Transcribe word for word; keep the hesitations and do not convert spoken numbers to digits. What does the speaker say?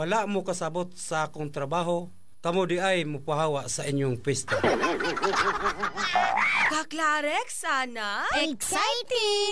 wala mo kasabot sa akong trabaho, kamo di ay mupahawa sa inyong pista. Kaklarek, sana? Exciting!